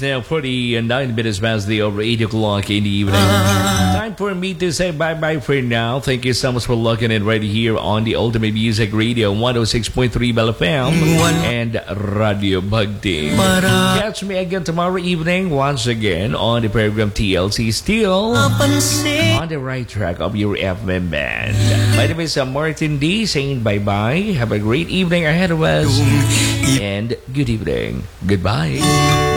now 49 minutes past the over 8 o'clock in the evening. Time for me to say bye-bye for now. Thank you so much for looking in right here on the Ultimate Music Radio 106.3 Bell FM and Radio Bhakti. Catch me again tomorrow evening once again on the program TLC Still on the right track of your FM band. My name is Martin D saying bye-bye. Have a great evening ahead of us and good evening. Goodbye.